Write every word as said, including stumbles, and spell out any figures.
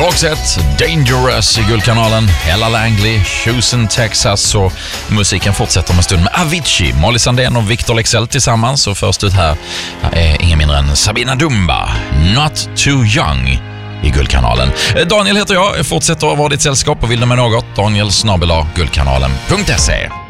Roxette, Dangerous i Guldkanalen, Ella Langley, Houston, Texas, och musiken fortsätter om en stund med Avicii, Molly Sandén och Victor Leksell tillsammans. Och först ut här är ingen mindre än Sabina Dumba, Not Too Young i Guldkanalen. Daniel heter jag, fortsätter att vara ditt sällskap och vill du med något, Daniel snabel-a guldkanalen punkt se.